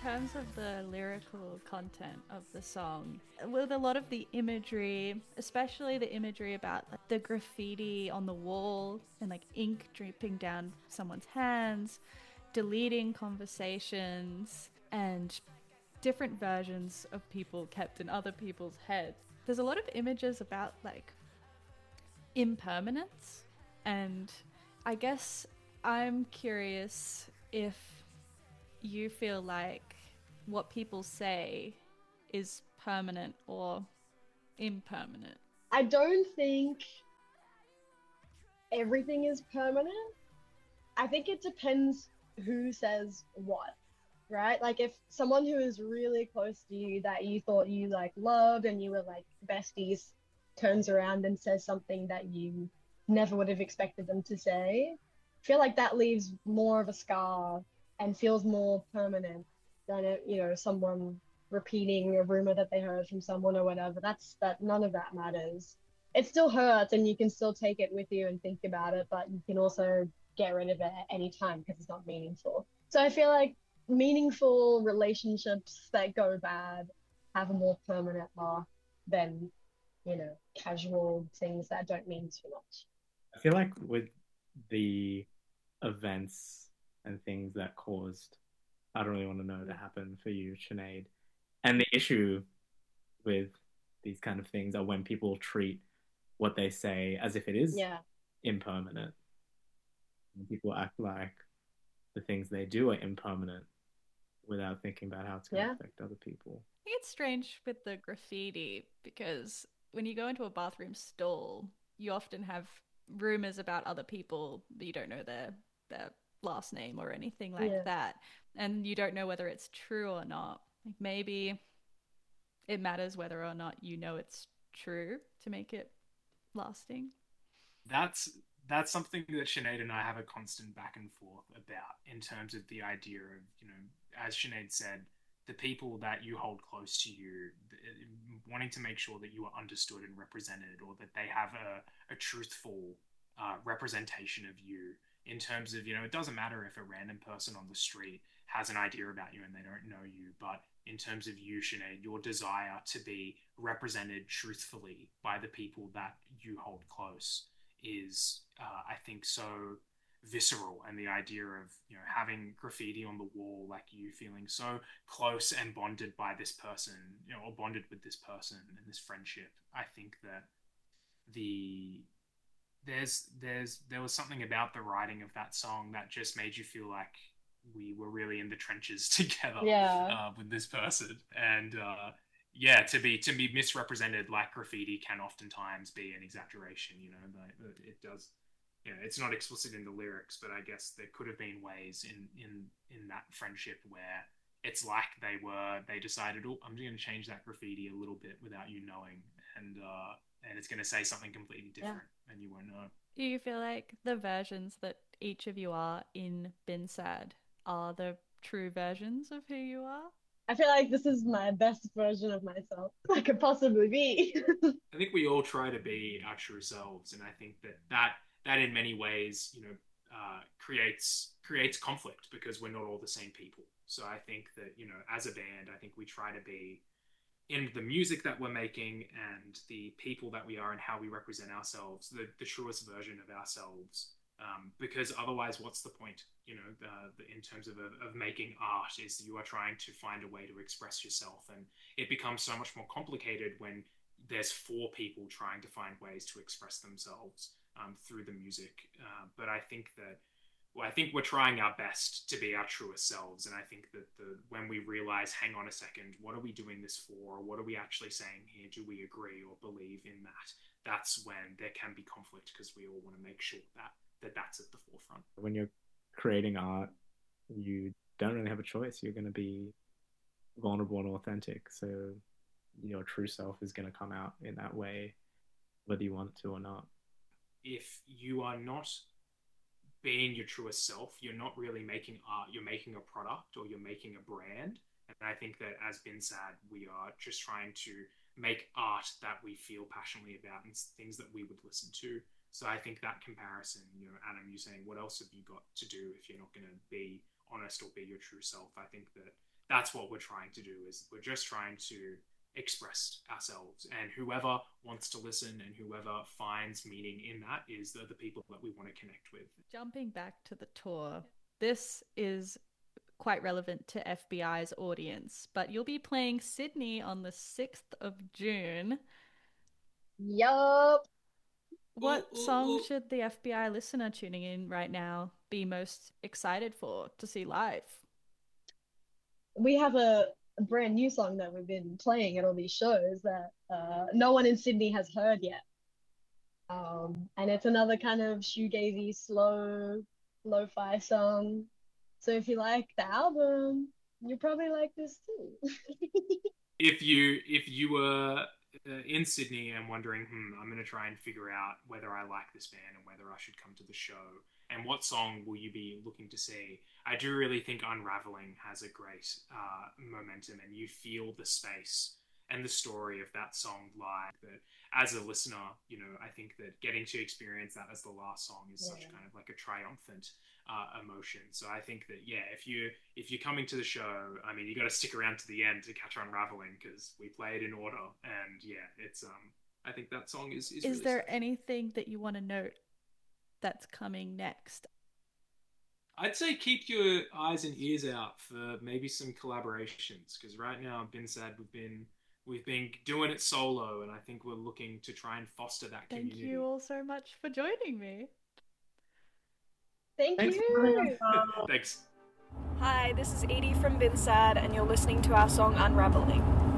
terms of the lyrical content of the song, with a lot of the imagery, especially the imagery about like, the graffiti on the wall and like ink dripping down someone's hands, deleting conversations, and different versions of people kept in other people's heads. There's a lot of images about like impermanence, and I guess I'm curious if you feel like what people say is permanent or impermanent. I don't think everything is permanent. I think it depends who says what, right? Like if someone who is really close to you that you thought you like loved and you were like besties turns around and says something that you never would have expected them to say, I feel like that leaves more of a scar and feels more permanent than someone repeating a rumor that they heard from someone or whatever. That none of that matters. It still hurts and you can still take it with you and think about it, but you can also get rid of it at any time because it's not meaningful. So I feel like meaningful relationships that go bad have a more permanent mark than, casual things that don't mean too much. I feel like with the events and things that caused, I don't really want to know to happen for you, Sinead. And the issue with these kind of things are when people treat what they say as if it is Yeah. impermanent. When people act like the things they do are impermanent without thinking about how it's going to Yeah. affect other people. I think it's strange with the graffiti because when you go into a bathroom stall, you often have rumors about other people, but you don't know their last name or anything like Yeah. that. And you don't know whether it's true or not. Like maybe it matters whether or not you know it's true to make it lasting. That's something that Sinead and I have a constant back and forth about in terms of the idea of, as Sinead said, the people that you hold close to you, wanting to make sure that you are understood and represented, or that they have a truthful representation of you. In terms of, it doesn't matter if a random person on the street has an idea about you and they don't know you, but in terms of you, Sinead, your desire to be represented truthfully by the people that you hold close is, I think, so visceral. And the idea of having graffiti on the wall, like you feeling so close and bonded by this person, or bonded with this person and this friendship. I think that the there was something about the writing of that song that just made you feel like we were really in the trenches together Yeah. with this person. And yeah, to be misrepresented like graffiti can oftentimes be an exaggeration. It does. It's not explicit in the lyrics, but I guess there could have been ways in that friendship where it's like they decided, oh, I'm just going to change that graffiti a little bit without you knowing, and it's going to say something completely Yeah. different, and you won't know. Do you feel like the versions that each of you are in Bin Sad are the true versions of who you are? I feel like this is my best version of myself I could possibly be. I think we all try to be our true selves, and I think that in many ways, creates conflict because we're not all the same people. So I think that as a band, I think we try to be in the music that we're making and the people that we are and how we represent ourselves, the truest version of ourselves. Because otherwise, what's the point? In terms of making art, is you are trying to find a way to express yourself, and it becomes so much more complicated when there's four people trying to find ways to express themselves through the music. But I think that I think we're trying our best to be our truest selves, and I think that when we realize, hang on a second, what are we doing this for? Or what are we actually saying here? Do we agree or believe in that? That's when there can be conflict because we all want to make sure that's at the forefront. When you're creating art, you don't really have a choice. You're going to be vulnerable and authentic. So your true self is going to come out in that way, whether you want to or not. If you are not being your truest self, you're not really making art, you're making a product or you're making a brand. And I think that as Bin said, we are just trying to make art that we feel passionately about and things that we would listen to. So I think that comparison, Adam, you saying, what else have you got to do if you're not going to be honest or be your true self? I think that that's what we're trying to do. Is we're just trying to express ourselves, and whoever wants to listen and whoever finds meaning in that is the people that we want to connect with. Jumping back to the tour, this is quite relevant to FBI's audience, but you'll be playing Sydney on the 6th of June. Yup. What song should the FBI listener tuning in right now be most excited for to see live? We have a brand new song that we've been playing at all these shows that no one in Sydney has heard yet. And it's another kind of shoegazy, slow, lo-fi song. So if you like the album, you probably like this too. If you were in Sydney and wondering, I'm going to try and figure out whether I like this band and whether I should come to the show, and what song will you be looking to see, I do really think Unraveling has a great momentum, and you feel the space and the story of that song live. That as a listener, I think that getting to experience that as the last song is such kind of like a triumphant emotion. So I think that if you're coming to the show, I mean, you got to stick around to the end to catch Unraveling, because we play it in order, and it's I think that song is Is really there special. anything that you want to note that's coming next? I'd say keep your eyes and ears out for maybe some collaborations, because right now, Bin Sad, we've been doing it solo, and I think we're looking to try and foster that community. Thank you all so much for joining me. Thanks Thanks you. for coming on. Thanks. Hi, this is Edie from Bin Sad, and you're listening to our song Unraveling.